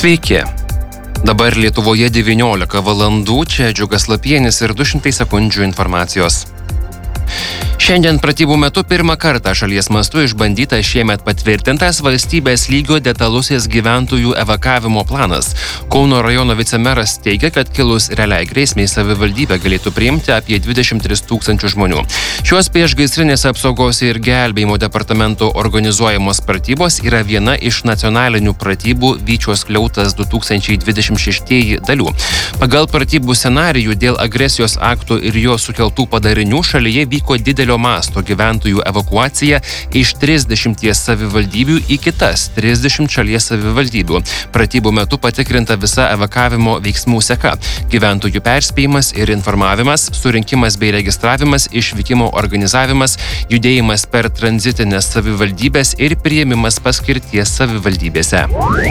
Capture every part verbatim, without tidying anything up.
Sveiki. Dabar Lietuvoje devyniolika valandų, čia Džiugas Lapienis ir du šimtai sekundžių informacijos. Šiandien pratybų metu pirmą kartą šalies mastu išbandytas šiemet patvirtintas valstybės lygio detalusis gyventojų evakavimo planas. Kauno rajono vicemeras teigia, kad kilus realiai grėsmei savivaldybė galėtų priimti apie dvidešimt tris tūkstančių žmonių. Šios priešgaisrinės apsaugos ir gelbėjimo departamento organizuojamos pratybos yra viena iš nacionalinių pratybų Vyčios skliautas du tūkstančiai dvidešimt šeštieji dalių. Pagal pratybų scenarijų dėl agresijos aktų ir jo sukeltų padarinių šalyje vyko didelio masto gyventojų evakuacija iš trisdešimties savivaldybių į kitas trisdešimt šalies savivaldybių. Pratybų metu patikrinta visa evakavimo veiksmų seka. Gyventojų perspėjimas ir informavimas, surinkimas bei registravimas, išvykimo organizavimas, judėjimas per tranzitinės savivaldybės ir priėmimas paskirties savivaldybėse.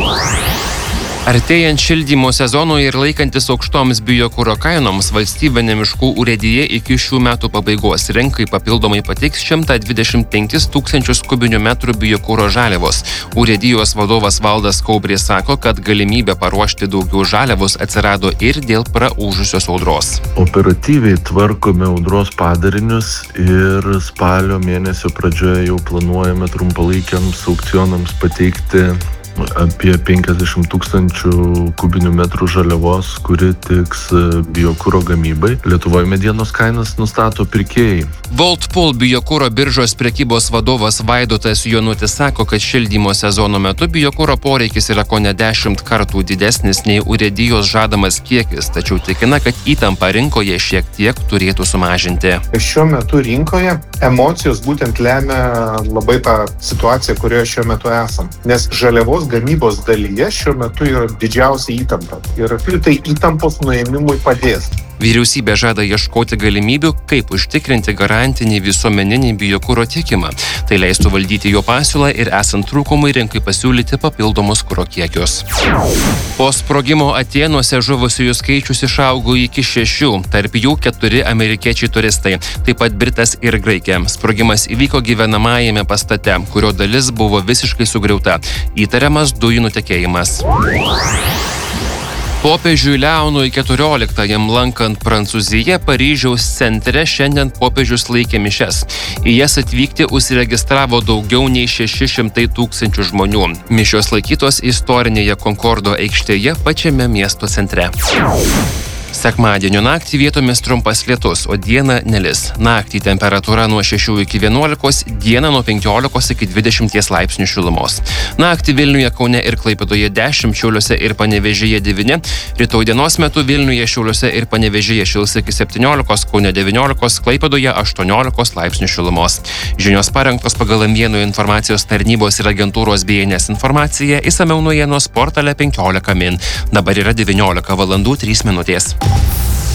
Artėjant šildymo sezonui ir laikantis aukštoms biokuro kainoms, valstybinė miškų urėdija iki šių metų pabaigos rinkai papildomai pateiks šimtą dvidešimt penkis tūkstančius kubinių metrų biokuro žaliavos. Urėdijos vadovas Valdas Kaubrė sako, kad galimybė paruošti daugiau žaliavos atsirado ir dėl praūžusios audros. Operatyviai tvarkome audros padarinius ir spalio mėnesio pradžioje jau planuojame trumpalaikiams aukcionams pateikti apie penkiasdešimt tūkstančių kubinių metrų žaliavos, kuri tiks biokuro gamybai. Lietuvoje medienos kainas nustato pirkėjai. Voltpool biokuro biržos prekybos vadovas Vaidotas Jonutis sako, kad šildymo sezono metu biokuro poreikis yra kone dešimt kartų didesnis nei urėdijos žadamas kiekis, tačiau tikina, kad įtampa rinkoje šiek tiek turėtų sumažinti. Šiuo metu rinkoje emocijos būtent lemia labai tą situaciją, kurioje šiuo metu esam. Nes žaliavos gamybos dalyje šiuo metu yra didžiausia įtampa ir tai įtampos nuėmimui padės. Vyriausybė žada ieškoti galimybių, kaip užtikrinti garantinį visuomeninį biokuro tiekimą. Tai leistų valdyti jo pasiūlą ir esant trūkumui rinkai pasiūlyti papildomus kuro kiekius. Po sprogimo Atėnuose žuvusiųjų skaičius išaugo iki šešių, tarp jų keturi amerikiečiai turistai, taip pat Britas ir Graikė. Sprogimas įvyko gyvenamajame pastate, kurio dalis buvo visiškai sugriauta. Įtariamas dujų nutekėjimas. Popiežiui Leonui keturioliktajam lankant Prancūziją, Paryžiaus centre šiandien popiežius laikė mišias. Į jas atvykti užsiregistravo daugiau nei šeši šimtai tūkstančių žmonių. Mišios laikytos istorinėje Konkordo aikštėje pačiame miesto centre. Sekmadienio naktį vietomis trumpas lietus, o dieną nelis. Naktį temperatūra nuo šešių iki vienuolikos, dieną nuo penkiolikos iki dvidešimties laipsnių šilumos. Naktį Vilniuje, Kaune ir Klaipėdoje dešimt, Šiauliuose ir Panevėžyje devyni. Rytoj dienos metu Vilniuje, Šiauliuose ir Panevėžyje šils iki septyniolikos, Kaune devyniolikos, Klaipėdoje aštuoniolikos laipsnių šilumos. Žinios parengtos pagal M vienas informacijos tarnybos ir agentūros B N S informaciją, išsamiau naujienos portale penkiolika min. Dabar yra devyniolika valandų trys minutės.